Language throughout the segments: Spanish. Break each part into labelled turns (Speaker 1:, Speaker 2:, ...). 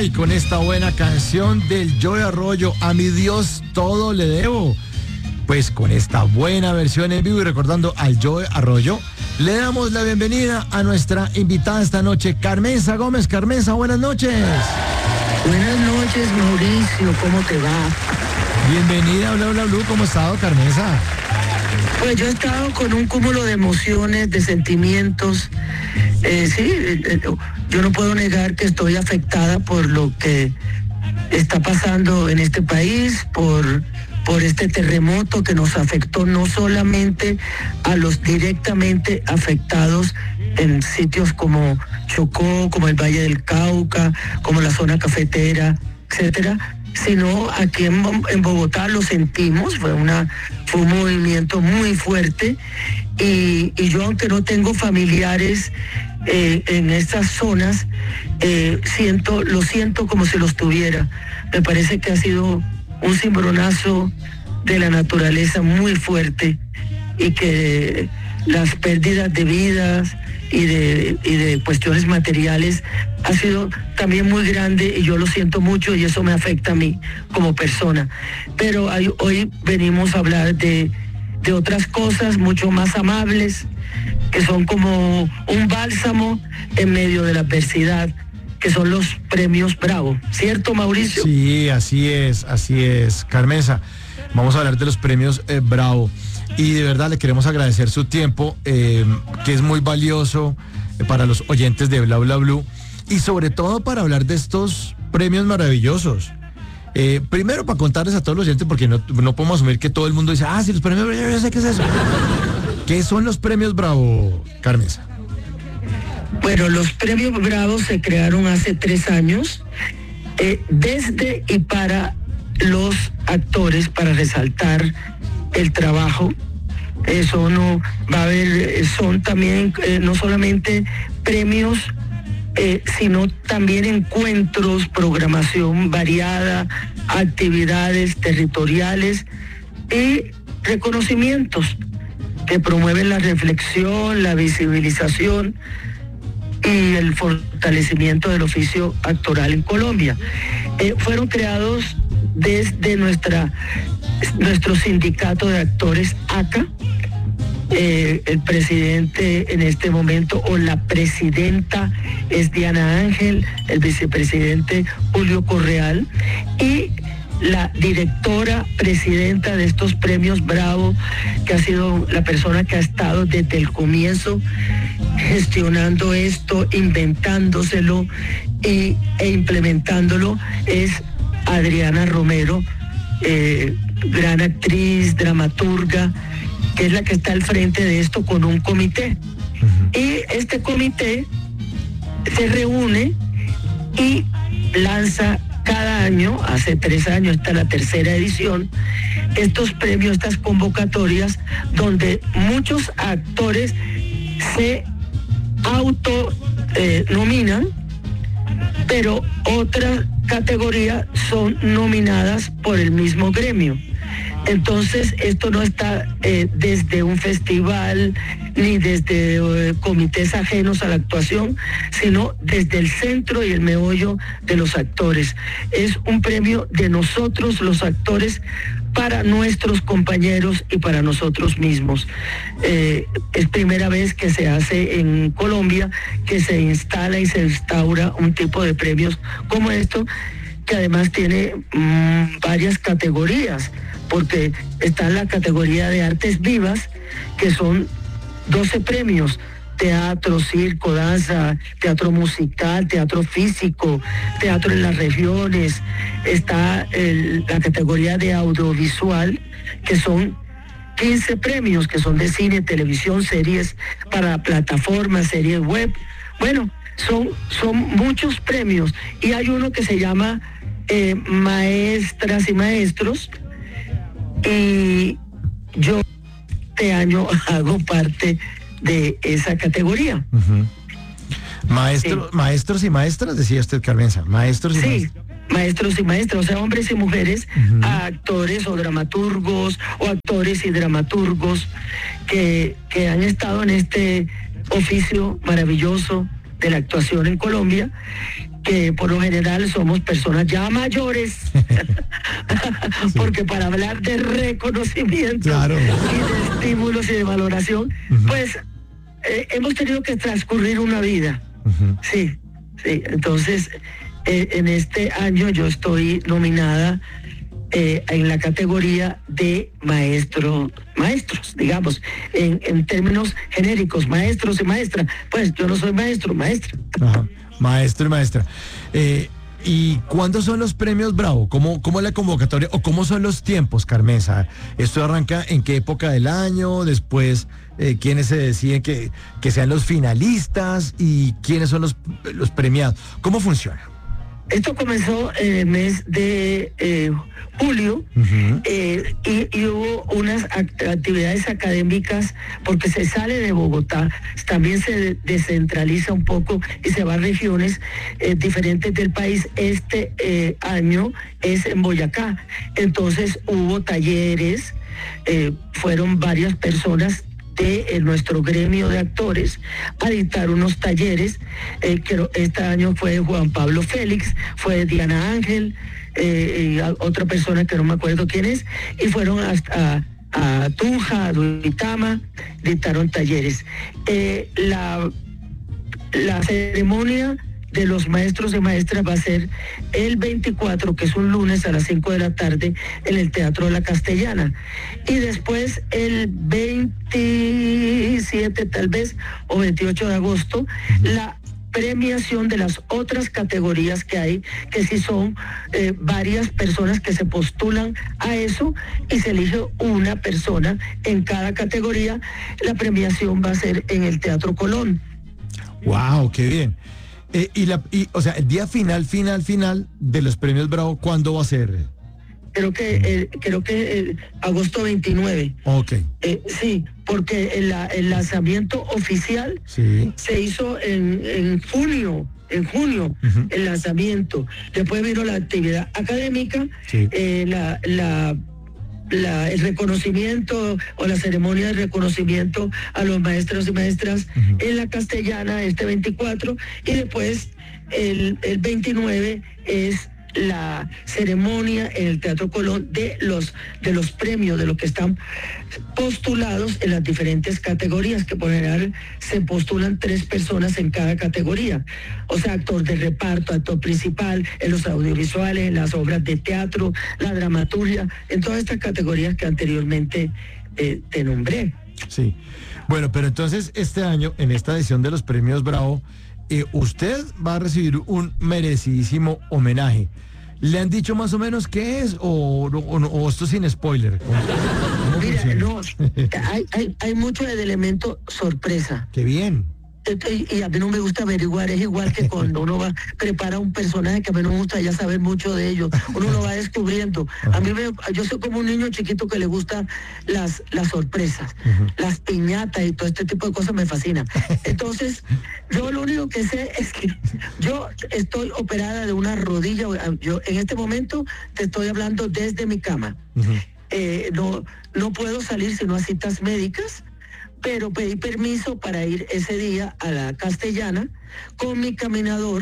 Speaker 1: y con esta buena canción del Joey Arroyo, A mi Dios todo le debo. Pues con esta buena versión en vivo y recordando al Joey Arroyo, le damos la bienvenida a nuestra invitada esta noche, Carmenza Gómez. Carmenza, buenas noches.
Speaker 2: Buenas noches, Mauricio, ¿cómo te va?
Speaker 1: Bienvenida a Bla Bla Blue, ¿cómo ha estado, Carmenza?
Speaker 2: Pues yo he estado con un cúmulo de emociones, de sentimientos. Yo no puedo negar que estoy afectada por lo que está pasando en este país, por este terremoto que nos afectó no solamente a los directamente afectados en sitios como Chocó, como el Valle del Cauca, como la zona cafetera, etcétera, sino aquí en Bogotá lo sentimos, fue un movimiento muy fuerte y yo, aunque no tengo familiares en estas zonas, lo siento como si los tuviera. Me parece que ha sido un cimbronazo de la naturaleza muy fuerte y que las pérdidas de vidas y de cuestiones materiales ha sido también muy grande y yo lo siento mucho y eso me afecta a mí como persona. Pero hoy venimos a hablar de otras cosas mucho más amables, que son como un bálsamo en medio de la adversidad, que son los premios Bravo, ¿cierto, Mauricio?
Speaker 1: Sí, así es, Carmenza. Vamos a hablar de los premios Bravo. Y de verdad le queremos agradecer su tiempo, que es muy valioso para los oyentes de Bla Bla Blue y sobre todo para hablar de estos premios maravillosos. Primero, para contarles a todos los oyentes, porque no podemos asumir que todo el mundo dice, sí, los premios Bravo, yo sé qué es eso. ¿Qué son los premios Bravo, Carmenza?
Speaker 2: Bueno, los premios Bravo se crearon hace 3 años, desde y para los actores, para resaltar el trabajo. Eso no va a haber, son también no solamente premios, sino también encuentros, programación variada, actividades territoriales y reconocimientos que promueven la reflexión, la visibilización y el fortalecimiento del oficio actoral en Colombia. Fueron creados desde nuestro sindicato de actores ACA. El presidente en este momento, o la presidenta, es Diana Ángel, el vicepresidente Julio Correal, y la directora presidenta de estos premios Bravo, que ha sido la persona que ha estado desde el comienzo gestionando esto, inventándoselo e implementándolo, es Adriana Romero, gran actriz, dramaturga, que es la que está al frente de esto con un comité. Uh-huh. Y este comité se reúne y lanza cada año, hace 3 años, esta es la 3ª edición, estos premios, estas convocatorias, donde muchos actores se nominan, pero otras categorías son nominadas por el mismo gremio. Entonces, esto no está desde un festival ni desde comités ajenos a la actuación, sino desde el centro y el meollo de los actores. Es un premio de nosotros, los actores, para nuestros compañeros y para nosotros mismos. Es primera vez que se hace en Colombia, que se instala y se instaura un tipo de premios como esto, que además tiene varias categorías, porque está la categoría de artes vivas, que son 12 premios: teatro, circo, danza, teatro musical, teatro físico, teatro en las regiones. Está la categoría de audiovisual, que son 15 premios, que son de cine, televisión, series para plataformas, series web. Bueno, son muchos premios. Y hay uno que se llama Maestras y Maestros, y yo este año hago parte de esa categoría.
Speaker 1: Uh-huh. Maestros y maestras, decía usted, Carmenza. Maestros y maestras.
Speaker 2: Maestros y maestras, o sea, hombres y mujeres, uh-huh, actores o dramaturgos, o actores y dramaturgos que han estado en este oficio maravilloso de la actuación en Colombia, que por lo general somos personas ya mayores, porque para hablar de reconocimiento
Speaker 1: Claro.
Speaker 2: y de estímulos y de valoración, pues hemos tenido que transcurrir una vida. Sí, entonces en este año yo estoy nominada en la categoría de maestros, digamos, en términos genéricos, maestros y maestras. Pues yo no soy maestro, maestra.
Speaker 1: Ajá. Maestro y maestra. ¿Y cuándo son los premios Bravo? ¿Cómo es la convocatoria o cómo son los tiempos, Carmenza? ¿Esto arranca en qué época del año? Después, ¿quiénes se deciden que sean los finalistas? ¿Y quiénes son los premiados? ¿Cómo funciona?
Speaker 2: Esto comenzó en el mes de julio y hubo unas actividades académicas porque se sale de Bogotá, también se descentraliza un poco y se va a regiones diferentes del país. Este año es en Boyacá, entonces hubo talleres, fueron varias personas de nuestro gremio de actores a dictar unos talleres. Este año fue Juan Pablo Félix, fue Diana Ángel, y otra persona que no me acuerdo quién es, y fueron hasta a Tunja, a Duitama, dictaron talleres. La ceremonia de los maestros y maestras va a ser el 24, que es un lunes a las 5 de la tarde, en el Teatro La Castellana. Y después el 27 tal vez, o 28 de agosto, la premiación de las otras categorías que hay, que sí son varias personas que se postulan a eso y se elige una persona en cada categoría. La premiación va a ser en el Teatro Colón.
Speaker 1: ¡Wow! ¡Qué bien! O sea, el día final de los premios Bravo, ¿cuándo va a ser?
Speaker 2: Creo que agosto 29.
Speaker 1: Ok.
Speaker 2: Sí, porque el lanzamiento oficial se hizo en junio, el lanzamiento. Después vino la actividad académica, el reconocimiento o la ceremonia de reconocimiento a los maestros y maestras en La Castellana este 24, y después el 29 es la ceremonia en el Teatro Colón de los premios, de los que están postulados en las diferentes categorías, que por general se postulan 3 personas en cada categoría. O sea, actor de reparto, actor principal, en los audiovisuales, en las obras de teatro, la dramaturgia, en todas estas categorías que anteriormente te nombré.
Speaker 1: Sí. Bueno, pero entonces este año, en esta edición de los premios Bravo, usted va a recibir un merecidísimo homenaje. ¿Le han dicho más o menos qué es o esto sin spoiler? ¿Cómo
Speaker 2: Mira, no, hay mucho del elemento sorpresa.
Speaker 1: ¡Qué bien!
Speaker 2: Y a mí no me gusta averiguar, es igual que cuando uno prepara un personaje, que a mí no me gusta ya saber mucho de ellos, uno lo va descubriendo. Yo soy como un niño chiquito que le gustan las sorpresas, las piñatas y todo este tipo de cosas me fascinan. Entonces, yo lo único que sé es que yo estoy operada de una rodilla. Yo en este momento te estoy hablando desde mi cama. No puedo salir sino a citas médicas, pero pedí permiso para ir ese día a La Castellana con mi caminador.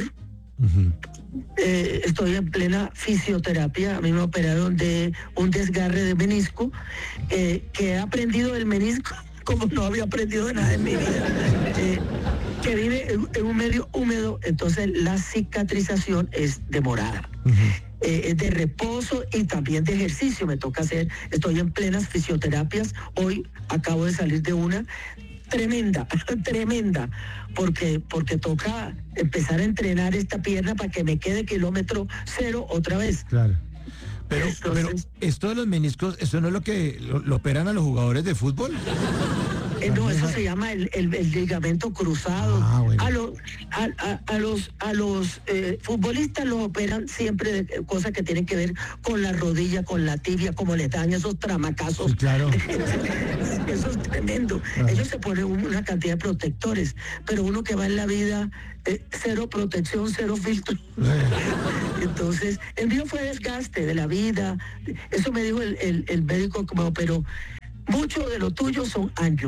Speaker 2: Estoy en plena fisioterapia. A mí me operaron de un desgarre de menisco, que he aprendido del menisco como no había aprendido de nada en mi vida, que vive en un medio húmedo, entonces la cicatrización es demorada. Es de reposo y también de ejercicio me toca hacer. Estoy en plenas fisioterapias. Hoy acabo de salir de una tremenda, porque toca empezar a entrenar esta pierna para que me quede kilómetro 0 otra vez.
Speaker 1: Claro. Pero esto de los meniscos, ¿eso no es lo que lo operan a los jugadores de fútbol?
Speaker 2: No, eso se llama el ligamento cruzado.
Speaker 1: Bueno.
Speaker 2: A los futbolistas los operan siempre de cosas que tienen que ver con la rodilla, con la tibia, como les dan esos tramacazos.
Speaker 1: Sí, claro.
Speaker 2: Eso es tremendo. Ellos se ponen una cantidad de protectores, pero uno que va en la vida, cero protección, cero filtro. Entonces, el mío fue desgaste de la vida. Eso me dijo el médico que me operó. Mucho de lo tuyo son años.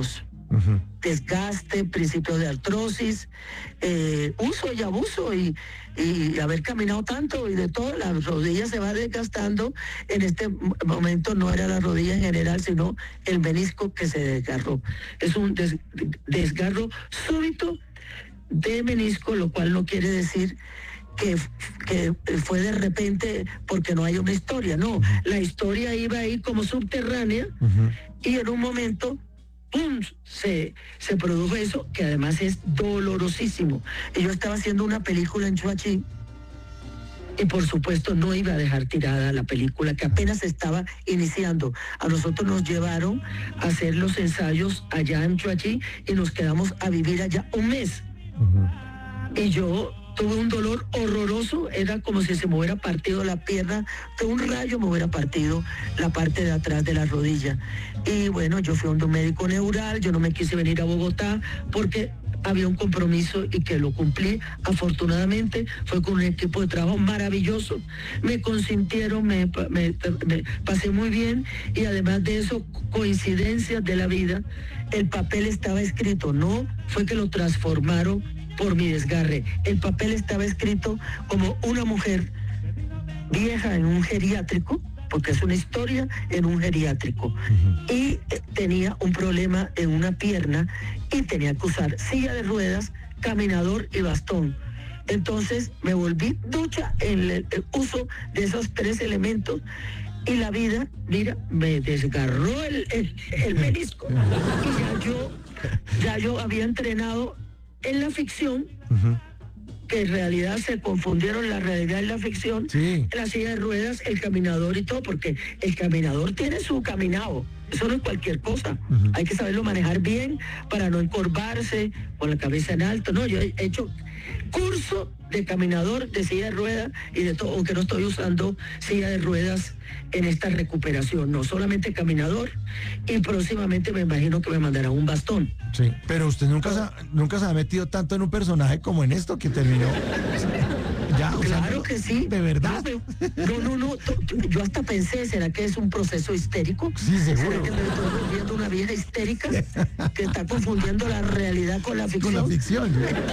Speaker 2: desgaste, principios de artrosis, uso y abuso y haber caminado tanto y de todo, la rodilla se va desgastando. En este momento no era la rodilla en general, sino el menisco que se desgarró. Es un desgarro súbito de menisco, lo cual no quiere decir que fue de repente porque no hay una historia, no, la historia iba ahí como subterránea y en un momento ¡pum! Se produjo eso, que además es dolorosísimo. Y yo estaba haciendo una película en Chuachi y por supuesto no iba a dejar tirada la película que apenas estaba iniciando. A nosotros nos llevaron a hacer los ensayos allá en Chuachi y nos quedamos a vivir allá un mes. Y yo tuve un dolor horroroso, era como si se me hubiera partido la pierna, que un rayo me hubiera partido la parte de atrás de la rodilla. Y bueno, yo fui a un médico neural, yo no me quise venir a Bogotá porque había un compromiso y que lo cumplí. Afortunadamente fue con un equipo de trabajo maravilloso, me consintieron, me pasé muy bien y además de eso, coincidencias de la vida, el papel estaba escrito, no fue que lo transformaron por mi desgarre. El papel estaba escrito como una mujer vieja en un geriátrico, porque es una historia en un geriátrico, y tenía un problema en una pierna y tenía que usar silla de ruedas, caminador y bastón. Entonces me volví ducha en el uso de esos tres elementos y la vida, mira, me desgarró el menisco. Y ya yo había entrenado en la ficción, que en realidad se confundieron la realidad y la ficción, la silla de ruedas, el caminador y todo, porque el caminador tiene su caminado, eso no es cualquier cosa, hay que saberlo manejar bien para no encorvarse con la cabeza en alto. No, yo he hecho curso de caminador, de silla de ruedas y de todo, aunque no estoy usando silla de ruedas en esta recuperación, no, solamente caminador, y próximamente me imagino que me mandarán un bastón.
Speaker 1: Sí, pero usted nunca se ha metido tanto en un personaje como en esto que terminó. Ya,
Speaker 2: claro que sí.
Speaker 1: ¿De verdad?
Speaker 2: No. Yo hasta pensé, ¿será que es un proceso histérico?
Speaker 1: Sí, seguro.
Speaker 2: ¿Será que me estoy volviendo una vieja histérica que está confundiendo la realidad con la ficción?
Speaker 1: Con la ficción.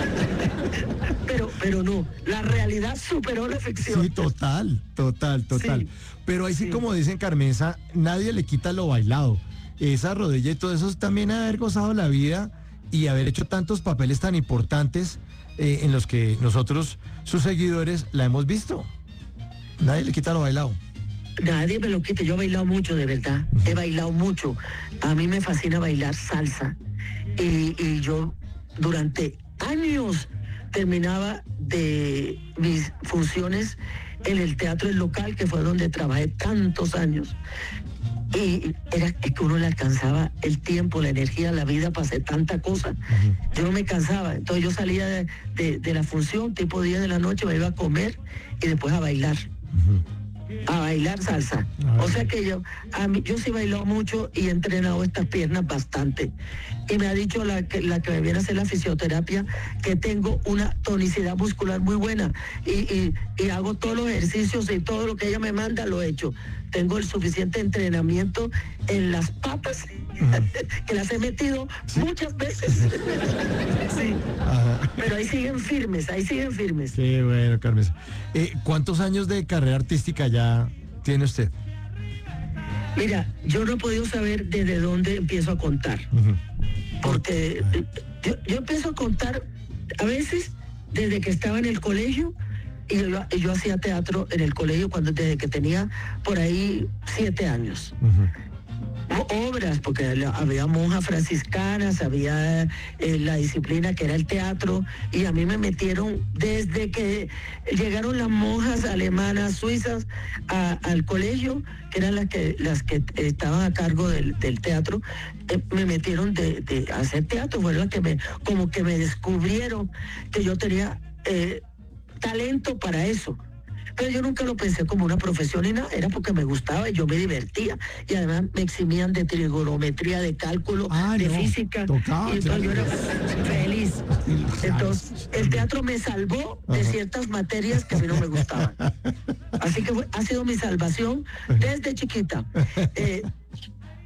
Speaker 2: Pero no, la realidad superó la ficción.
Speaker 1: Sí, total. Sí. Pero ahí sí, como dicen Carmenza, nadie le quita lo bailado. Esa rodilla y todo eso es también haber gozado la vida y haber hecho tantos papeles tan importantes en los que nosotros, sus seguidores, la hemos visto. Nadie le quita lo bailado.
Speaker 2: Nadie me lo quita, yo he bailado mucho, de verdad, he bailado mucho. A mí me fascina bailar salsa y yo durante años terminaba de mis funciones en el Teatro El Local, que fue donde trabajé tantos años. Y es que uno le alcanzaba el tiempo, la energía, la vida para hacer tanta cosa. Yo no me cansaba. Entonces yo salía de la función, tipo 10 de la noche, me iba a comer y después a bailar. A bailar salsa. O sea que yo sí he bailado mucho y he entrenado estas piernas bastante. Y me ha dicho la que me viene a hacer la fisioterapia que tengo una tonicidad muscular muy buena y hago todos los ejercicios y todo lo que ella me manda lo he hecho. Tengo el suficiente entrenamiento en las patas que las he metido muchas veces. Sí. Pero ahí siguen firmes.
Speaker 1: Qué bueno, Carmen. ¿Cuántos años de carrera artística ya tiene usted?
Speaker 2: Mira, yo no he podido saber desde dónde empiezo a contar. Porque yo empiezo a contar a veces desde que estaba en el colegio. Y yo hacía teatro en el colegio desde que tenía por ahí 7 años. Obras, porque había monjas franciscanas, había la disciplina que era el teatro, y a mí me metieron desde que llegaron las monjas alemanas, suizas al colegio, que eran las que estaban a cargo del teatro, me metieron de hacer teatro, fueron las que como que me descubrieron que yo tenía talento para eso. Pero yo nunca lo pensé como una profesión ni nada, era porque me gustaba y yo me divertía. Y además me eximían de trigonometría, de cálculo, de física. Y entonces yo era feliz. Entonces el teatro me salvó de ciertas materias que a mí no me gustaban. Así que ha sido mi salvación desde chiquita.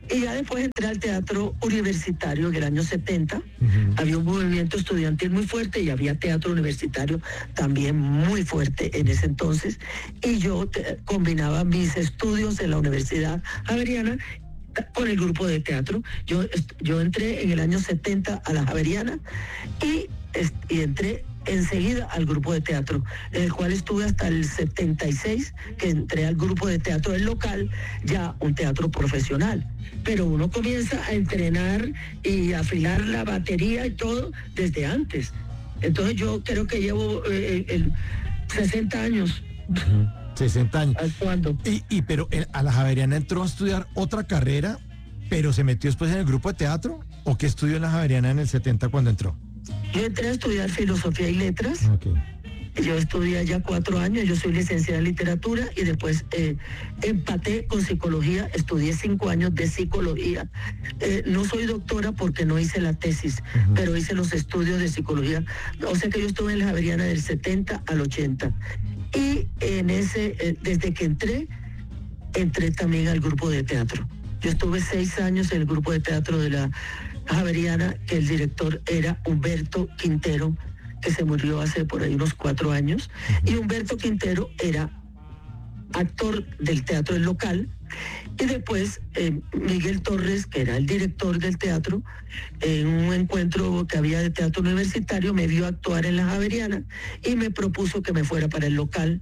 Speaker 2: Y ya después entré al teatro universitario en el año 70. Había un movimiento estudiantil muy fuerte y había teatro universitario también muy fuerte en ese entonces. Y yo combinaba mis estudios en la Universidad Javeriana con el grupo de teatro. Yo entré en el año 70 a la Javeriana y entré enseguida al grupo de teatro, en el cual estuve hasta el 76, que entré al grupo de teatro del local, ya un teatro profesional. Pero uno comienza a entrenar y a afilar la batería y todo desde antes. Entonces yo creo que llevo 60 años.
Speaker 1: 60 años.
Speaker 2: ¿Cuándo?
Speaker 1: Pero a la Javeriana entró a estudiar otra carrera, pero se metió después en el grupo de teatro, ¿o qué estudió en la Javeriana en el 70 cuando entró?
Speaker 2: Yo entré a estudiar filosofía y letras.
Speaker 1: Okay.
Speaker 2: Yo estudié ya 4 años, yo soy licenciada en literatura y después empaté con psicología, estudié 5 años de psicología. No soy doctora porque no hice la tesis, pero hice los estudios de psicología. O sea que yo estuve en la Javeriana del 70 al 80. Y en desde que entré también al grupo de teatro. Yo estuve 6 años en el grupo de teatro de la Javeriana, que el director era Humberto Quintero, que se murió hace por ahí unos 4 años. Y Humberto Quintero era actor del teatro del local. Y después Miguel Torres, que era el director del teatro, en un encuentro que había de teatro universitario, me vio actuar en la Javeriana y me propuso que me fuera para el local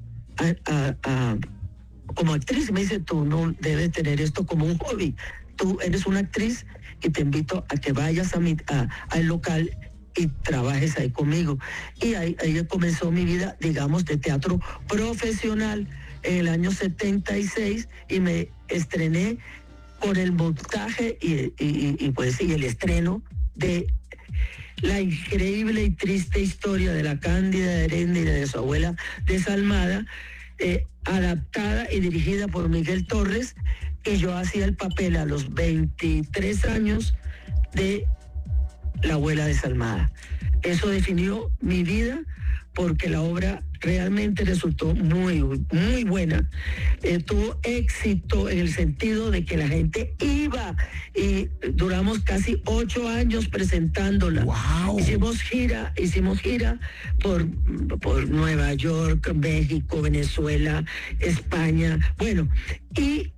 Speaker 2: como actriz. Me dice, tú no debes tener esto como un hobby. Tú eres una actriz y te invito a que vayas al local y trabajes ahí conmigo. Y ahí comenzó mi vida, digamos, de teatro profesional en el año 76 y me estrené con el montaje y el estreno de la increíble y triste historia de la Cándida Heréndira de su abuela desalmada, adaptada y dirigida por Miguel Torres, y yo hacía el papel a los 23 años de la abuela desalmada. Eso definió mi vida porque la obra realmente resultó muy, muy buena. Tuvo éxito en el sentido de que la gente iba y duramos casi 8 años presentándola.
Speaker 1: Wow.
Speaker 2: Hicimos gira por Nueva York, México, Venezuela, España. Bueno, y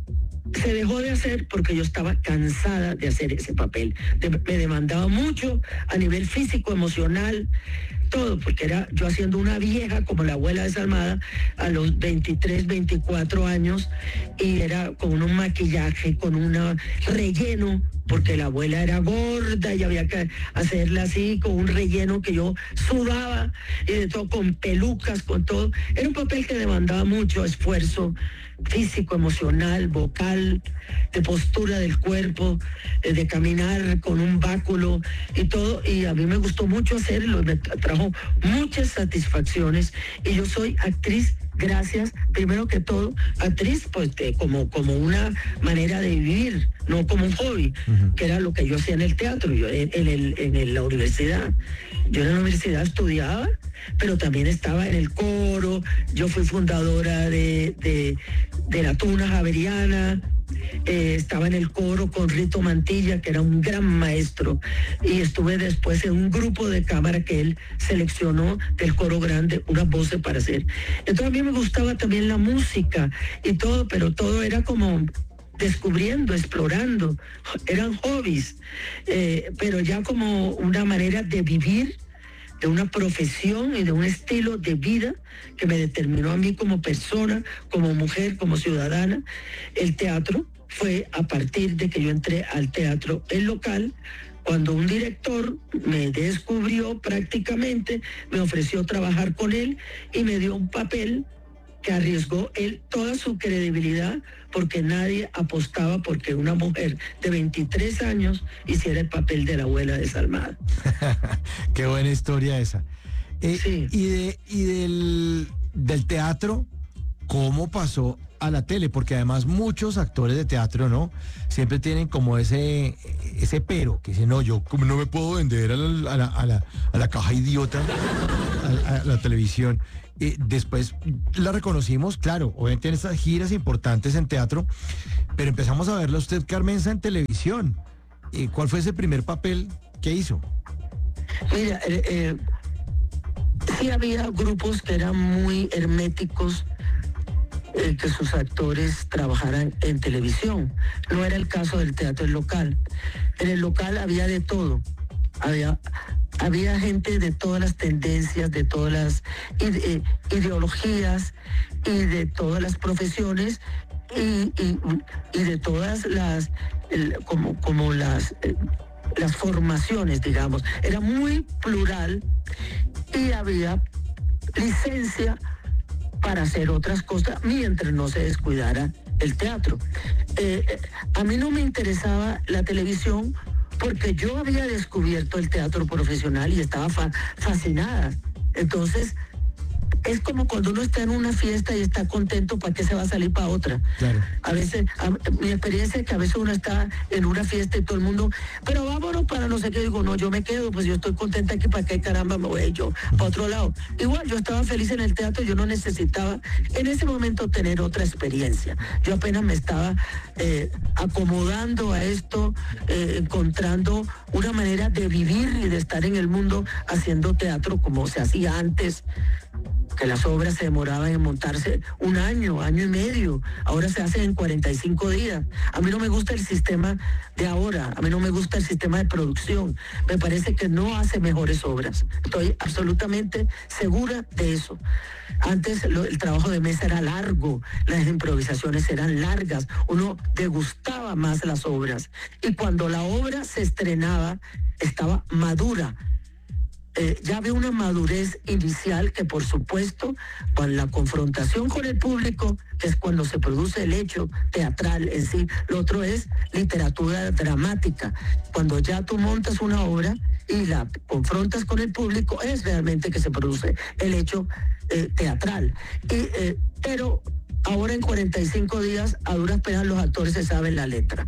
Speaker 2: se dejó de hacer porque yo estaba cansada de hacer ese papel. Me demandaba mucho a nivel físico, emocional, todo, porque era yo haciendo una vieja como la abuela desalmada a los 23, 24 años, y era con un maquillaje, con un relleno, porque la abuela era gorda y había que hacerla así, con un relleno que yo sudaba, y de todo, con pelucas, con todo. Era un papel que demandaba mucho esfuerzo físico, emocional, vocal, de postura del cuerpo, de caminar con un báculo y todo, y a mí me gustó mucho hacerlo, me trajo muchas satisfacciones, y yo soy actriz gracias, primero que todo, actriz pues como una manera de vivir, no como un hobby, que era lo que yo hacía en el teatro. Yo en la universidad, yo en la universidad estudiaba, pero también estaba en el coro. Yo fui fundadora de la Tuna Javeriana, estaba en el coro con Rito Mantilla, que era un gran maestro, y estuve después en un grupo de cámara que él seleccionó del coro grande unas voces para hacer. Entonces a mí me gustaba también la música y todo, pero todo era como descubriendo, explorando, eran hobbies, pero ya como una manera de vivir, de una profesión y de un estilo de vida que me determinó a mí como persona, como mujer, como ciudadana. El teatro fue a partir de que yo entré al teatro El Local, cuando un director me descubrió prácticamente, me ofreció trabajar con él y me dio un papel que arriesgó él toda su credibilidad, porque nadie apostaba porque una mujer de 23 años hiciera el papel de la abuela desalmada.
Speaker 1: Qué buena historia esa.
Speaker 2: Sí.
Speaker 1: Y del teatro, ¿cómo pasó a la tele? Porque además muchos actores de teatro, ¿no? Siempre tienen como ese pero, que dicen, no, yo como no me puedo vender a la caja idiota, a la televisión. Después la reconocimos, claro, obviamente en estas giras importantes en teatro, pero empezamos a verla usted, Carmenza, en televisión. ¿Cuál fue ese primer papel que hizo?
Speaker 2: Mira, sí había grupos que eran muy herméticos, que sus actores trabajaran en televisión. No era el caso del teatro local. En el local había de todo. Había gente de todas las tendencias, de todas las ideologías y de todas las profesiones y de todas las como las formaciones, digamos. Era muy plural y había licencia para hacer otras cosas mientras no se descuidara el teatro. A mí no me interesaba la televisión porque yo había descubierto el teatro profesional y estaba fascinada. Entonces, es como cuando uno está en una fiesta y está contento, ¿para qué se va a salir para otra? Claro. A veces, mi experiencia es que a veces uno está en una fiesta y todo el mundo, pero vámonos para no sé qué, digo, no, yo me quedo, pues yo estoy contenta aquí, ¿para qué caramba me voy yo para otro lado? Igual, yo estaba feliz en el teatro, yo no necesitaba en ese momento tener otra experiencia. Yo apenas me estaba acomodando a esto, encontrando una manera de vivir y de estar en el mundo haciendo teatro como se hacía antes, que las obras se demoraban en montarse un año, año y medio. Ahora se hacen en 45 días. A mí no me gusta el sistema de ahora, a mí no me gusta el sistema de producción. Me parece que no hace mejores obras. Estoy absolutamente segura de eso. Antes el trabajo de mesa era largo, las improvisaciones eran largas, uno degustaba más las obras. Y cuando la obra se estrenaba, estaba madura. Ya había una madurez inicial que, por supuesto, con la confrontación con el público, que es cuando se produce el hecho teatral en sí. Lo otro es literatura dramática. Cuando ya tú montas una obra y la confrontas con el público, es realmente que se produce el hecho teatral. Pero ahora en 45 días, a duras penas los actores se saben la letra.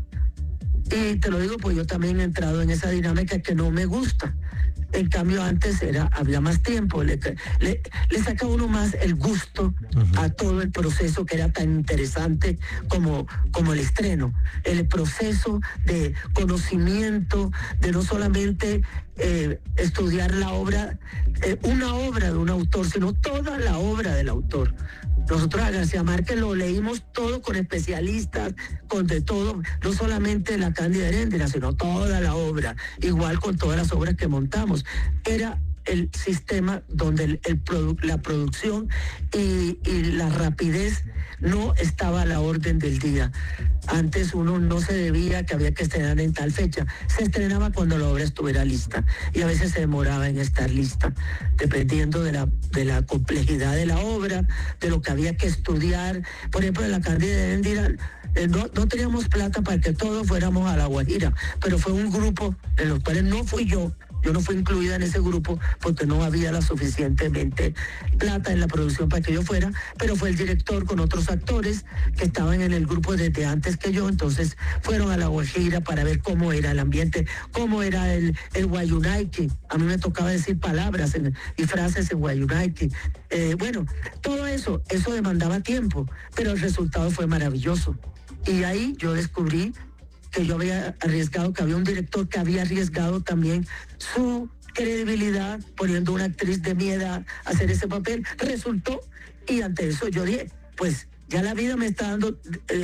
Speaker 2: Y te lo digo, pues yo también he entrado en esa dinámica que no me gusta. En cambio, antes había más tiempo, le saca uno más el gusto a todo el proceso que era tan interesante como el estreno. El proceso de conocimiento, de no solamente estudiar la obra, una obra de un autor, sino toda la obra del autor. Nosotros a García Márquez lo leímos todo con especialistas, con de todo, no solamente la Cándida Heréndira, sino toda la obra, igual con todas las obras que montamos. Era el sistema donde la producción y la rapidez no estaba a la orden del día. Antes uno no se debía que había que estrenar en tal fecha. Se estrenaba cuando la obra estuviera lista y a veces se demoraba en estar lista, dependiendo de la complejidad de la obra, de lo que había que estudiar. Por ejemplo, en la Cándida Heréndira no teníamos plata para que todos fuéramos a La Guajira, pero fue un grupo en los cuales no fui yo no fui incluida en ese grupo porque no había la suficientemente plata en la producción para que yo fuera, pero fue el director con otros actores que estaban en el grupo desde antes que yo, entonces fueron a La Guajira para ver cómo era el ambiente, cómo era el Guayunaiki. A mí me tocaba decir palabras y frases en Guayunaiki. Bueno, todo eso demandaba tiempo, pero el resultado fue maravilloso. Y ahí yo descubrí que yo había arriesgado, que había un director que había arriesgado también su credibilidad poniendo una actriz de mi edad a hacer ese papel. Resultó, y ante eso yo dije, pues ya la vida me está dando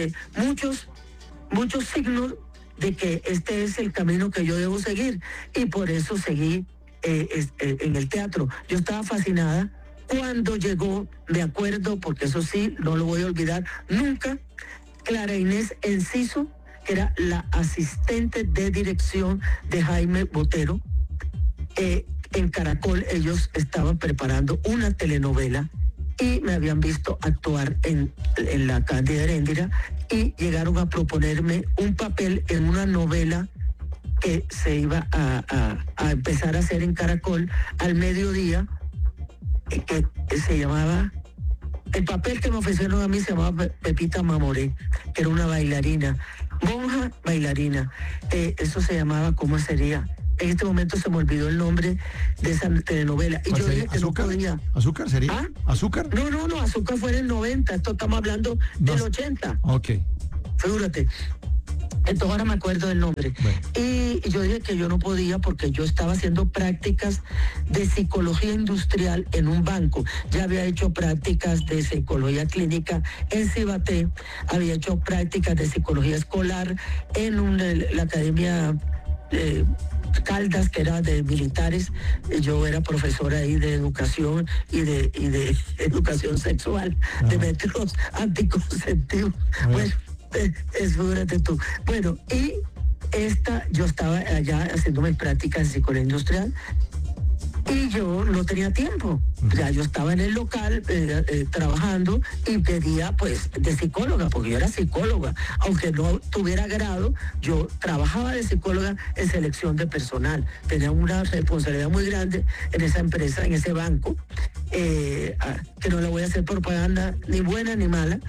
Speaker 2: muchos signos de que este es el camino que yo debo seguir, y por eso seguí en el teatro. Yo estaba fascinada cuando llegó, me acuerdo, porque eso sí, no lo voy a olvidar nunca, Clara Inés Enciso, que era la asistente de dirección de Jaime Botero. En Caracol ellos estaban preparando una telenovela y me habían visto actuar en la Cándida Heréndira y llegaron a proponerme un papel en una novela que se iba a empezar a hacer en Caracol al mediodía, que se llamaba... El papel que me ofrecieron a mí se llamaba Pepita Mamoré, que era una bailarina, monja bailarina. Eso se llamaba, ¿cómo sería? en este momento se me olvidó el nombre de esa telenovela. Y yo dije que
Speaker 1: ¿Azúcar?
Speaker 2: no podía.
Speaker 1: ¿Azúcar sería?
Speaker 2: ¿Ah?
Speaker 1: ¿Azúcar?
Speaker 2: No, Azúcar fue en el 90, esto estamos hablando del 80.
Speaker 1: Ok.
Speaker 2: Figúrate. Entonces ahora me acuerdo del nombre.
Speaker 1: Bueno.
Speaker 2: Y yo dije que yo no podía porque yo estaba haciendo prácticas de psicología industrial en un banco. Ya había hecho prácticas de psicología clínica en Cibaté, había hecho prácticas de psicología escolar en la academia Caldas, que era de militares. Yo era profesora ahí de educación y de educación sexual, de métodos anticonceptivos. Bueno, figúrate tú. Bueno, y yo estaba allá haciendo mis prácticas de psicología industrial y yo no tenía tiempo. Ya yo estaba en el local trabajando y pedía pues de psicóloga, porque yo era psicóloga. Aunque no tuviera grado, yo trabajaba de psicóloga en selección de personal. Tenía una responsabilidad muy grande en esa empresa, en ese banco, que no le voy a hacer propaganda ni buena ni mala.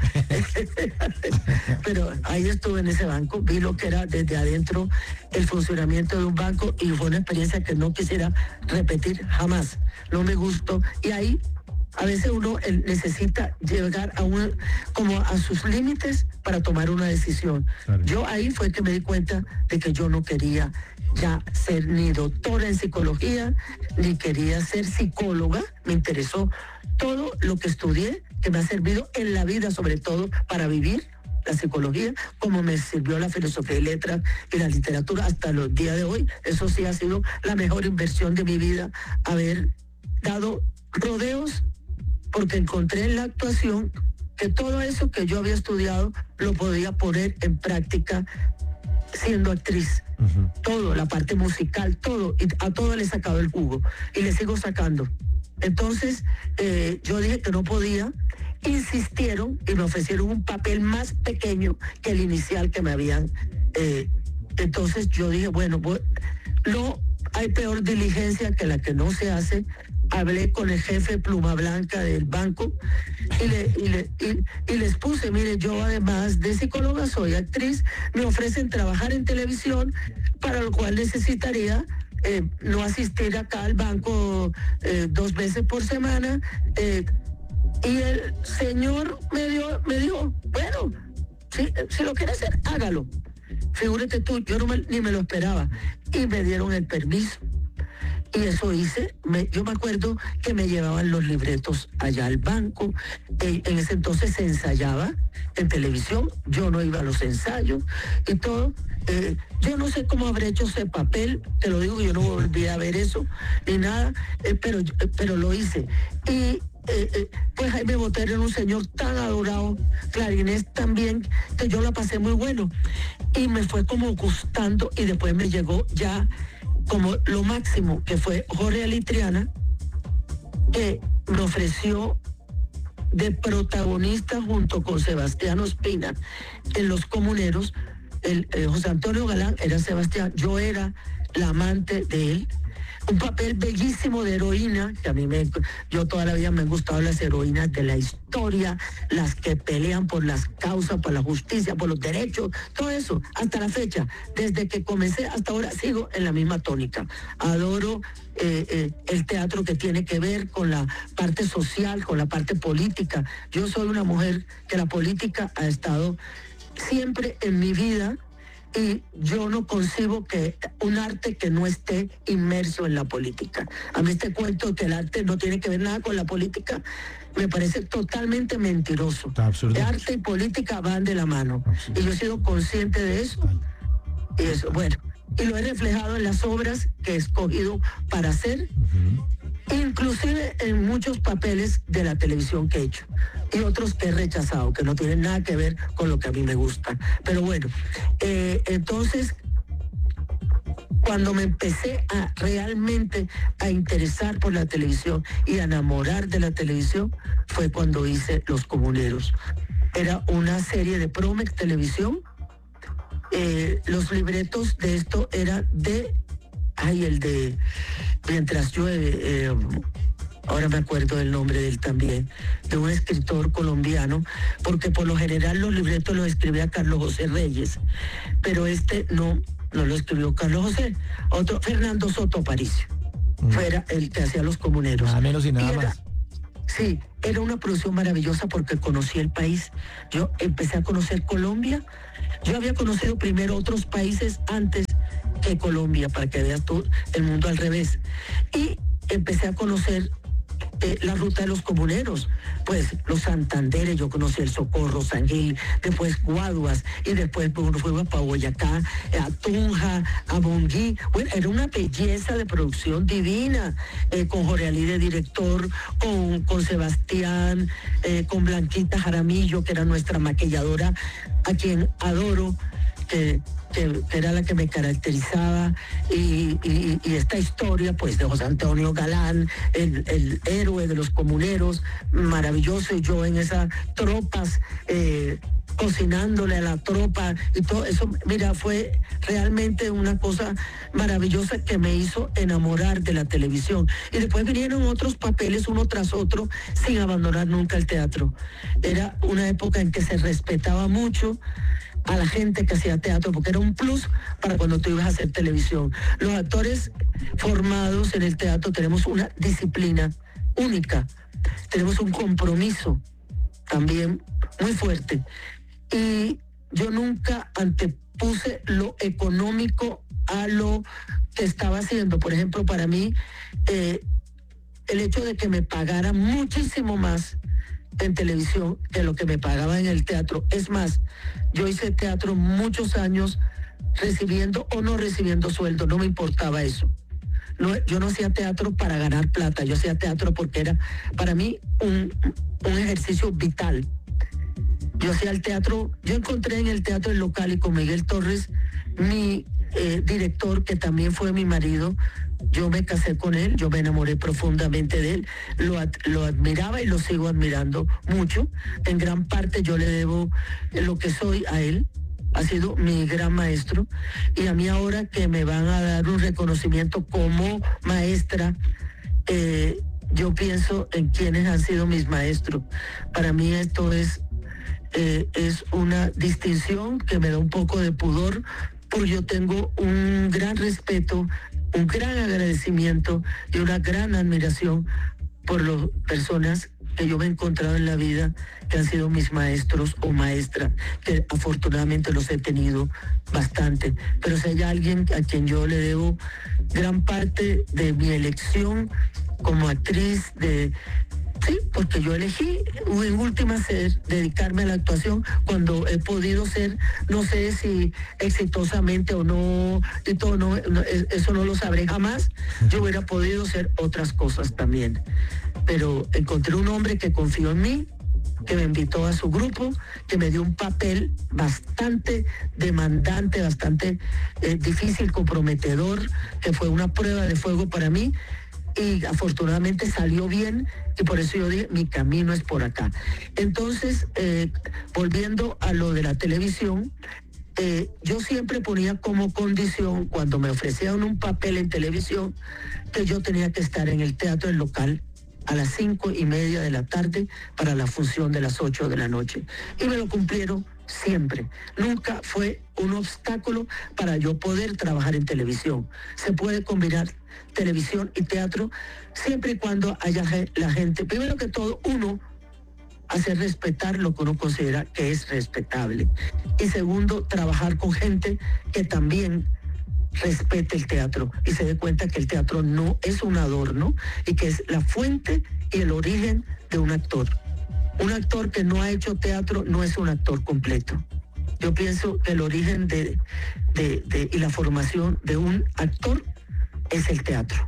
Speaker 2: Pero ahí estuve en ese banco, vi lo que era desde adentro el funcionamiento de un banco y fue una experiencia que no quisiera repetir jamás. No me gustó. Y ahí a veces uno necesita llegar como a sus límites para tomar una decisión. Claro. Yo ahí fue que me di cuenta de que yo no quería ya ser ni doctora en psicología, ni quería ser psicóloga. Me interesó todo lo que estudié, que me ha servido en la vida, sobre todo para vivir la psicología, como me sirvió la filosofía y letras y la literatura hasta los días de hoy. Eso sí ha sido la mejor inversión de mi vida, haber dado rodeos, porque encontré en la actuación que todo eso que yo había estudiado lo podía poner en práctica siendo actriz. Todo, la parte musical, todo, y a todo le he sacado el jugo y le sigo sacando. Entonces yo dije que no podía, insistieron y me ofrecieron un papel más pequeño que el inicial que me habían. Entonces yo dije, bueno, no hay peor diligencia que la que no se hace. Hablé con el jefe pluma blanca del banco y les puse, mire, yo además de psicóloga soy actriz, me ofrecen trabajar en televisión, para lo cual necesitaría no asistir acá al banco 2 veces por semana. Y el señor me dijo, bueno, si lo quiere hacer, hágalo. Figúrate tú, yo ni me lo esperaba. Y me dieron el permiso. Y eso hice. Yo me acuerdo que me llevaban los libretos allá al banco. En ese entonces se ensayaba en televisión. Yo no iba a los ensayos y todo. Yo no sé cómo habré hecho ese papel. Te lo digo, yo no volví a ver eso ni nada. Pero lo hice. Y pues ahí me boté en un señor tan adorado, clarinés también, que yo la pasé muy bueno. Y me fue como gustando y después me llegó ya como lo máximo, que fue Jorge Alitriana, que me ofreció de protagonista junto con Sebastián Ospina en Los Comuneros. José Antonio Galán era Sebastián, yo era la amante de él. Un papel bellísimo de heroína, que a mí yo toda la vida me han gustado las heroínas de la historia, las que pelean por las causas, por la justicia, por los derechos, todo eso, hasta la fecha. Desde que comencé hasta ahora sigo en la misma tónica. Adoro el teatro que tiene que ver con la parte social, con la parte política. Yo soy una mujer que la política ha estado siempre en mi vida. Y yo no concibo que un arte que no esté inmerso en la política. A mí este cuento que el arte no tiene que ver nada con la política me parece totalmente mentiroso. El arte y política van de la mano. Y yo he sido consciente de eso. Y eso, bueno, y lo he reflejado en las obras que he escogido para hacer, inclusive en muchos papeles de la televisión que he hecho y otros que he rechazado, que no tienen nada que ver con lo que a mí me gusta. Pero bueno, entonces, cuando me empecé realmente a interesar por la televisión y a enamorar de la televisión, fue cuando hice Los Comuneros. Era una serie de Promex Televisión. Los libretos de esto eran el de Mientras llueve, ahora me acuerdo del nombre de él también, de un escritor colombiano, porque por lo general los libretos los escribía Carlos José Reyes, pero este no, no lo escribió Carlos José, otro, Fernando Soto Aparicio, fuera el que hacía Los Comuneros.
Speaker 1: Nada menos y nada más.
Speaker 2: Sí, era una producción maravillosa porque conocí el país. Yo empecé a conocer Colombia. Yo había conocido primero otros países antes que Colombia, para que veas tú el mundo al revés. Y empecé a conocer la ruta de los comuneros, pues los Santanderes, yo conocí el Socorro, San Gil, después Guaduas, y después fuimos para Boyacá, a Tunja, a Bonguí. Bueno, era una belleza de producción divina, con Jorge Ali de director, con Sebastián, con Blanquita Jaramillo, que era nuestra maquilladora, a quien adoro, que era la que me caracterizaba, y esta historia pues de José Antonio Galán, el héroe de los comuneros, maravilloso, y yo en esas tropas, cocinándole a la tropa y todo eso. Mira, fue realmente una cosa maravillosa que me hizo enamorar de la televisión. Y después vinieron otros papeles uno tras otro, sin abandonar nunca el teatro. Era una época en que se respetaba mucho a la gente que hacía teatro, porque era un plus para cuando tú ibas a hacer televisión. Los actores formados en el teatro tenemos una disciplina única, tenemos un compromiso también muy fuerte, y yo nunca antepuse lo económico a lo que estaba haciendo. Por ejemplo, para mí, el hecho de que me pagara muchísimo más en televisión que lo que me pagaba en el teatro. Es más, yo hice teatro muchos años recibiendo o no recibiendo sueldo, no me importaba eso. No, yo no hacía teatro para ganar plata, yo hacía teatro porque era para mí un ejercicio vital. Yo hacía el teatro, yo encontré en el teatro El Local, y con Miguel Torres, mi director, que también fue mi marido, yo me casé con él, yo me enamoré profundamente de él, lo admiraba y lo sigo admirando mucho. En gran parte yo le debo lo que soy a él. Ha sido mi gran maestro, y a mí ahora que me van a dar un reconocimiento como maestra, yo pienso en quienes han sido mis maestros. Para mí esto es una distinción que me da un poco de pudor, porque yo tengo un gran respeto, un gran agradecimiento y una gran admiración por las personas que yo me he encontrado en la vida, que han sido mis maestros o maestras, que afortunadamente los he tenido bastante. Pero si hay alguien a quien yo le debo gran parte de mi elección como actriz, sí, porque yo elegí en última dedicarme a la actuación cuando he podido ser, no sé si exitosamente o no, y todo, eso no lo sabré jamás. Yo hubiera podido ser otras cosas también, pero encontré un hombre que confió en mí, que me invitó a su grupo, que me dio un papel bastante demandante, bastante difícil, comprometedor, que fue una prueba de fuego para mí, y afortunadamente salió bien, y por eso yo dije, mi camino es por acá. Entonces, volviendo a lo de la televisión, yo siempre ponía como condición, cuando me ofrecían un papel en televisión, que yo tenía que estar en el teatro El Local a las 5:30 de la tarde para la función de las 8 de la noche. Y me lo cumplieron siempre. Nunca fue un obstáculo para yo poder trabajar en televisión. Se puede combinar televisión y teatro siempre y cuando haya la gente, primero que todo, uno, hacer respetar lo que uno considera que es respetable, y segundo, trabajar con gente que también respete el teatro y se dé cuenta que el teatro no es un adorno, y que es la fuente y el origen de un actor. Un actor que no ha hecho teatro no es un actor completo. Yo pienso que el origen y la formación de un actor es el teatro.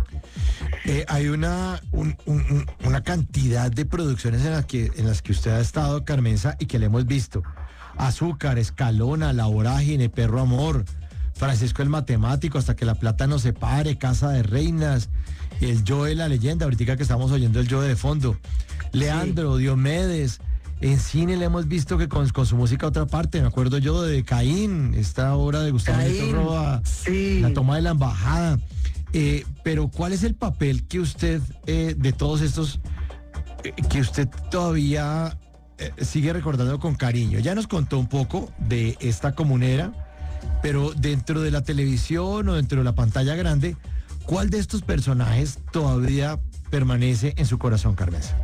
Speaker 1: Hay una cantidad de producciones en las que usted ha estado, Carmenza, y que le hemos visto. Azúcar, Escalona, La Vorágine, Perro Amor, Francisco el Matemático, Hasta que la plata nos separe, Casa de Reinas, el Joe, la leyenda, ahorita que estamos oyendo el Joe de fondo, Leandro, sí. Diomedes. En cine le hemos visto que con su música a otra parte, me acuerdo yo de Caín, esta obra de Gustavo Roa, sí. La toma de la embajada. Pero ¿cuál es el papel que usted, de todos estos, que usted todavía sigue recordando con cariño? Ya nos contó un poco de esta comunera, pero dentro de la televisión o dentro de la pantalla grande, ¿cuál de estos personajes todavía permanece en su corazón, Carmenza?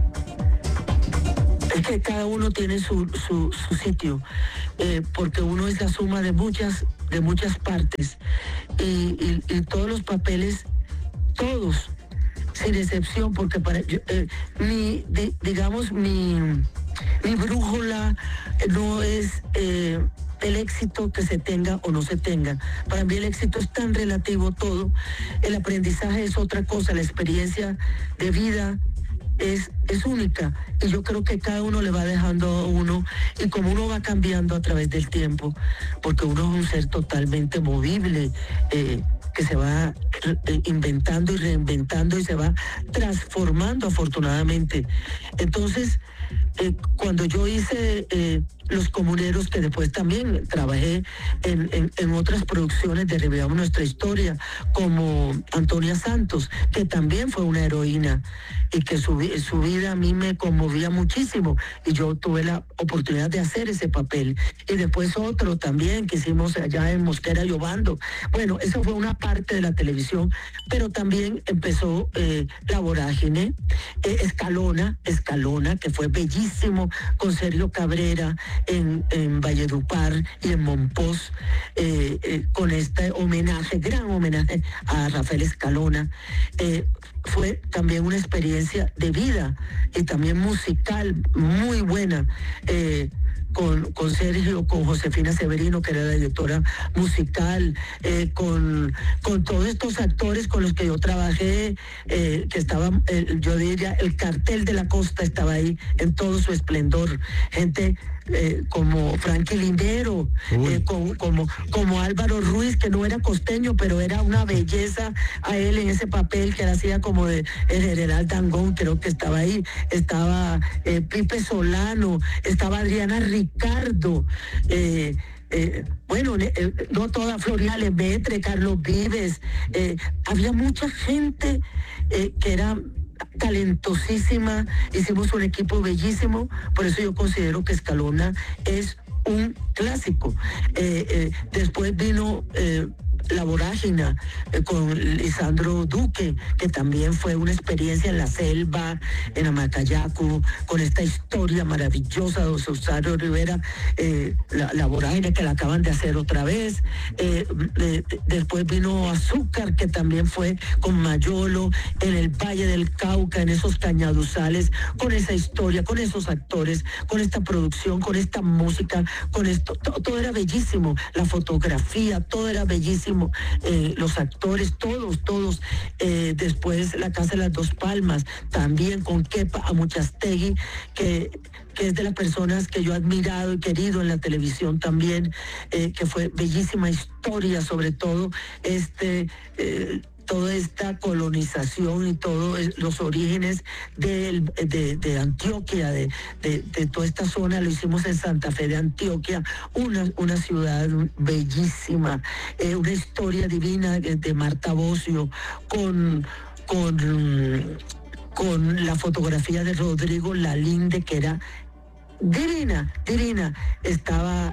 Speaker 2: Es que cada uno tiene su sitio, porque uno es la suma de muchas partes y todos los papeles, todos, sin excepción, porque mi brújula no es el éxito que se tenga o no se tenga. Para mí el éxito es tan relativo todo. El aprendizaje es otra cosa, la experiencia de vida es única, y yo creo que cada uno le va dejando a uno, y como uno va cambiando a través del tiempo, porque uno es un ser totalmente movible, que se va inventando y reinventando y se va transformando afortunadamente. Entonces, cuando yo hice Los Comuneros, que después también trabajé en otras producciones de Revivamos Nuestra Historia, como Antonia Santos, que también fue una heroína y que su vida a mí me conmovía muchísimo, y yo tuve la oportunidad de hacer ese papel. Y después otro también que hicimos allá en Mosquera y Obando. Bueno, eso fue una parte de la televisión, pero también empezó La Vorágine, Escalona, que fue bellísimo, con Sergio Cabrera en Valledupar y en Monpós, con este homenaje, gran homenaje a Rafael Escalona. Fue también una experiencia de vida y también musical muy buena, con Sergio, con Josefina Severino, que era la directora musical, con todos estos actores con los que yo trabajé, que estaban, yo diría, el cartel de la costa estaba ahí en todo su esplendor. Gente como Frankie Lindero, como Álvaro Ruiz, que no era costeño, pero era una belleza a él en ese papel, que él hacía como de el general Dangond, creo que estaba ahí. Estaba Pipe Solano, estaba Adriana Ricardo, no toda, Floria Lemetre, Carlos Vives, había mucha gente que era talentosísima. Hicimos un equipo bellísimo, por eso yo considero que Escalona es un clásico. Después vino La Vorágine, con Lisandro Duque, que también fue una experiencia en la selva, en Amacayacu, con esta historia maravillosa de Rosario Rivera, la Vorágine, que la acaban de hacer otra vez. Después vino Azúcar, que también fue con Mayolo, en el Valle del Cauca, en esos cañaduzales, con esa historia, con esos actores, con esta producción, con esta música, con esto, todo era bellísimo, la fotografía, todo era bellísimo. Los actores, todos. Después La Casa de las Dos Palmas, también con Kepa Amuchastegui, que es de las personas que yo he admirado y querido en la televisión también, que fue bellísima historia, sobre todo toda esta colonización y todos los orígenes de Antioquia, de toda esta zona. Lo hicimos en Santa Fe de Antioquia, una ciudad bellísima, una historia divina de Marta Bocio, con la fotografía de Rodrigo Lalinde, que era divina. Estaba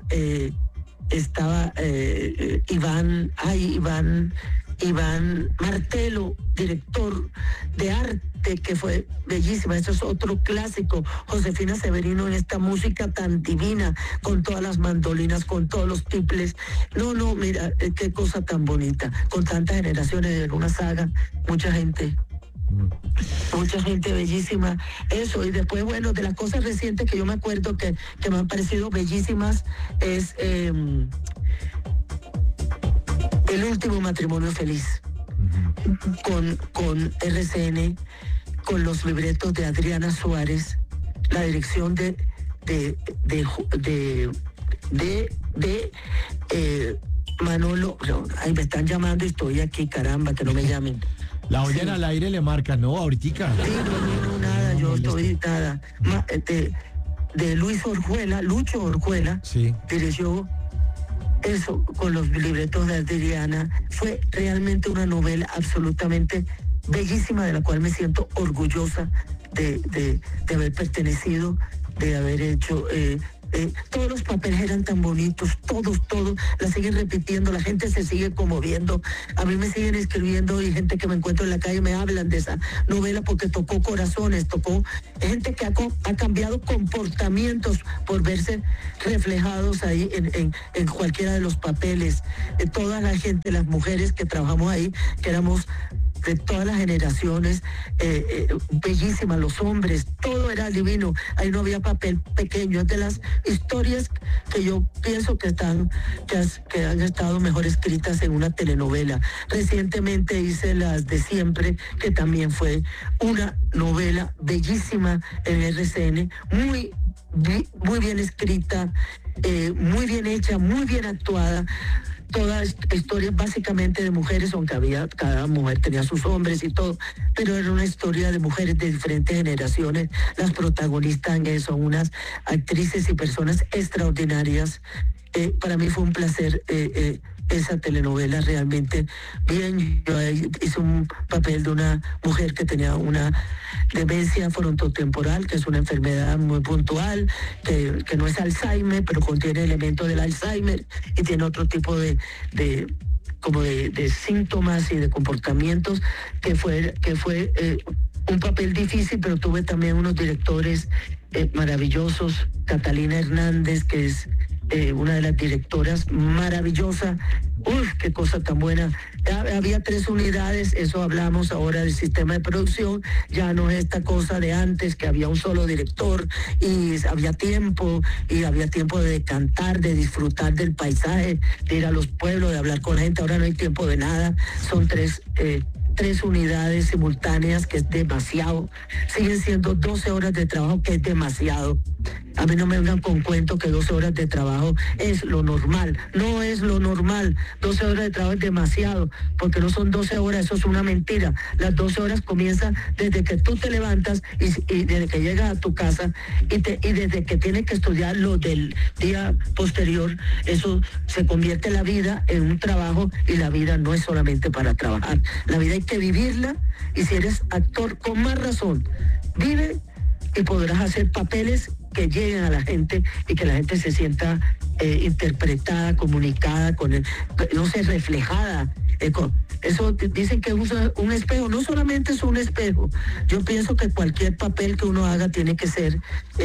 Speaker 2: Iván Martelo, director de arte, que fue bellísima. Eso es otro clásico. Josefina Severino en esta música tan divina, con todas las mandolinas, con todos los tiples. No, mira, qué cosa tan bonita. Con tantas generaciones de una saga, mucha gente bellísima. Eso, y después, bueno, de las cosas recientes que yo me acuerdo que me han parecido bellísimas es El Último Matrimonio Feliz, con RCN, con los libretos de Adriana Suárez, la dirección de Manolo. Ahí me están llamando y estoy aquí, caramba, que no me llamen.
Speaker 1: La oyen al aire, le marca, ¿no? Ahorita.
Speaker 2: Sí, no, nada, yo estoy nada. De Lucho Orjuela,
Speaker 1: sí,
Speaker 2: dirigió eso con los libretos de Adriana. Fue realmente una novela absolutamente bellísima, de la cual me siento orgullosa de haber pertenecido, de haber hecho todos los papeles eran tan bonitos, todos, la siguen repitiendo, la gente se sigue conmoviendo, a mí me siguen escribiendo y gente que me encuentro en la calle me hablan de esa novela porque tocó corazones, tocó gente que ha cambiado comportamientos por verse reflejados ahí en cualquiera de los papeles. Toda la gente, las mujeres que trabajamos ahí, que éramos de todas las generaciones, bellísimas, los hombres, todo era divino, ahí no había papel pequeño, es de las historias que yo pienso que han estado mejor escritas en una telenovela. Recientemente hice Las de Siempre, que también fue una novela bellísima en RCN, muy bien escrita, muy bien hecha, muy bien actuada. Todas historias básicamente de mujeres, aunque cada mujer tenía sus hombres y todo, pero era una historia de mujeres de diferentes generaciones. Las protagonistas son unas actrices y personas extraordinarias. Para mí fue un placer esa telenovela, realmente bien. Yo hice un papel de una mujer que tenía una demencia frontotemporal, que es una enfermedad muy puntual, que no es Alzheimer, pero contiene elementos del Alzheimer y tiene otro tipo de síntomas y de comportamientos, que fue un papel difícil, pero tuve también unos directores maravillosos. Catalina Hernández, que es una de las directoras, maravillosa. Uf, qué cosa tan buena. Había 3 unidades, eso hablamos ahora del sistema de producción, ya no es esta cosa de antes que había un solo director y había tiempo de cantar, de disfrutar del paisaje, de ir a los pueblos, de hablar con la gente. Ahora no hay tiempo de nada, son 3 unidades simultáneas, que es demasiado. Siguen siendo 12 horas de trabajo, que es demasiado. A mí no me vengan con cuento que 12 horas de trabajo es lo normal. No es lo normal. 12 horas de trabajo es demasiado, porque no son 12 horas, eso es una mentira. Las 12 horas comienzan desde que tú te levantas y desde que llegas a tu casa y desde que tienes que estudiar lo del día posterior. Eso se convierte la vida en un trabajo, y la vida no es solamente para trabajar. La vida hay que vivirla, y si eres actor, con más razón, vive y podrás hacer papeles que lleguen a la gente y que la gente se sienta interpretada, comunicada, no sé, reflejada. Eso dicen que es un espejo, no solamente es un espejo. Yo pienso que cualquier papel que uno haga tiene que ser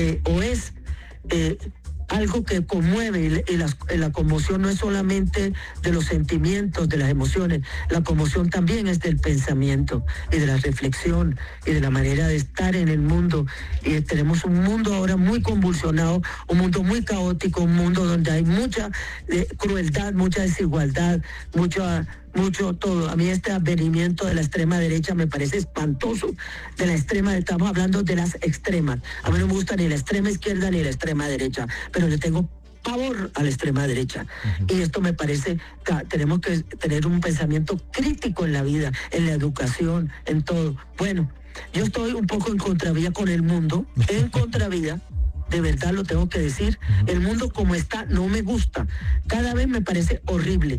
Speaker 2: algo que conmueve, y la conmoción no es solamente de los sentimientos, de las emociones, la conmoción también es del pensamiento y de la reflexión y de la manera de estar en el mundo. Y tenemos un mundo ahora muy convulsionado, un mundo muy caótico, un mundo donde hay mucha crueldad, mucha desigualdad, mucho todo. A mí este advenimiento de la extrema derecha me parece espantoso. De la extrema, estamos hablando de las extremas. A mí no me gusta ni la extrema izquierda ni la extrema derecha, pero le tengo pavor a la extrema derecha. Y esto me parece que tenemos que tener un pensamiento crítico en la vida, en la educación, en todo. Bueno, yo estoy un poco en contravía con el mundo, en contravía. De verdad lo tengo que decir. El mundo como está no me gusta. Cada vez me parece horrible.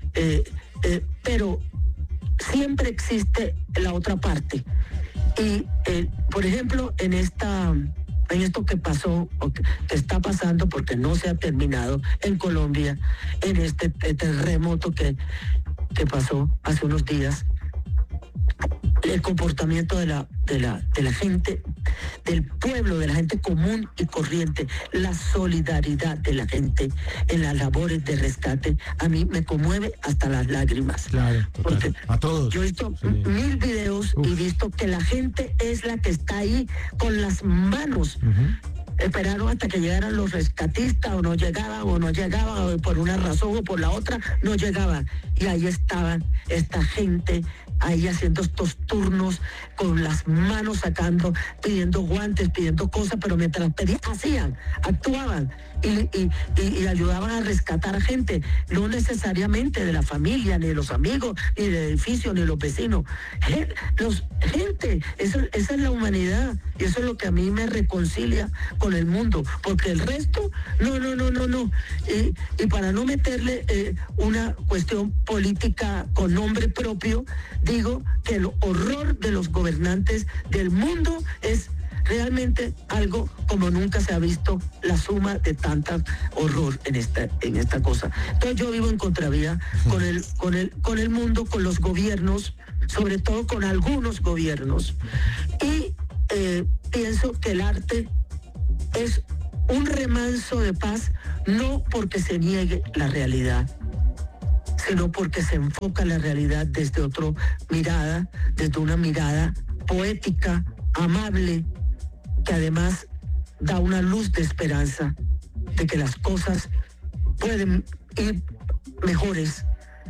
Speaker 2: Pero siempre existe la otra parte. Y, por ejemplo, en esto que pasó, o que está pasando, porque no se ha terminado en Colombia, en este terremoto que pasó hace unos días, el comportamiento de la gente, del pueblo, de la gente común y corriente, la solidaridad de la gente en las labores de rescate, a mí me conmueve hasta las lágrimas.
Speaker 1: Claro,
Speaker 2: porque
Speaker 1: a todos.
Speaker 2: Yo he visto 1000 videos y he visto que la gente es la que está ahí con las manos. Esperaron hasta que llegaran los rescatistas, o no llegaban, o por una razón o por la otra, no llegaban. Y ahí estaban esta gente ahí haciendo estos turnos con las manos sacando, pidiendo guantes, pidiendo cosas, pero mientras pedían, actuaban y ayudaban a rescatar a gente, no necesariamente de la familia, ni de los amigos, ni del edificio, ni de los vecinos. Gente, esa es la humanidad, y eso es lo que a mí me reconcilia con el mundo, porque el resto, no. Y para no meterle una cuestión política con nombre propio, digo que el horror de los gobernantes del mundo es realmente algo como nunca se ha visto, la suma de tanta horror en esta cosa. Entonces yo vivo en contravía con el mundo, con los gobiernos, sobre todo con algunos gobiernos, y pienso que el arte es un remanso de paz, no porque se niegue la realidad, sino porque se enfoca la realidad desde otra mirada, desde una mirada poética, amable, que además da una luz de esperanza de que las cosas pueden ir mejores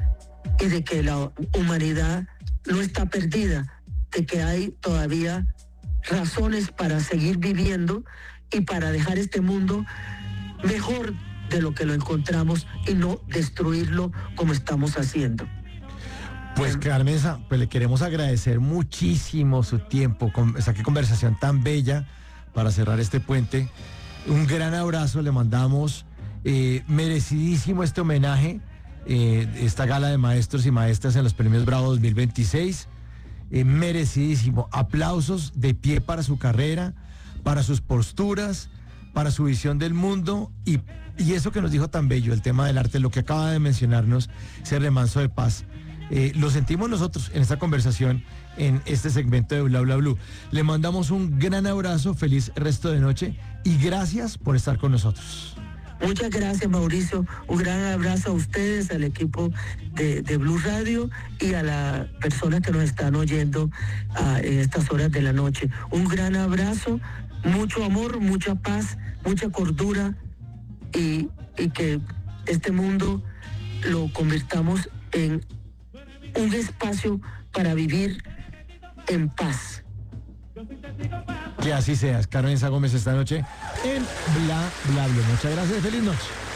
Speaker 2: y de que la humanidad no está perdida, de que hay todavía razones para seguir viviendo y para dejar este mundo mejor de lo que lo encontramos y no destruirlo como estamos haciendo.
Speaker 1: Pues Carmenza, pues le queremos agradecer muchísimo su tiempo, esa qué conversación tan bella para cerrar este puente. Un gran abrazo le mandamos, merecidísimo este homenaje, esta gala de maestros y maestras en los Premios Bravo 2026, merecidísimo. Aplausos de pie para su carrera, para sus posturas, para su visión del mundo y eso que nos dijo tan bello, el tema del arte, lo que acaba de mencionarnos, ese remanso de paz. Lo sentimos nosotros en esta conversación, en este segmento de Bla Bla Blue. Le mandamos un gran abrazo, feliz resto de noche y gracias por estar con nosotros.
Speaker 2: Muchas gracias, Mauricio. Un gran abrazo a ustedes, al equipo de Blue Radio y a las personas que nos están oyendo en estas horas de la noche. Un gran abrazo, mucho amor, mucha paz, mucha cordura y que este mundo lo convirtamos en un espacio para vivir en paz.
Speaker 1: Que así sea. Carmenza Gómez esta noche en Bla Bla Blue. Muchas gracias y feliz noche.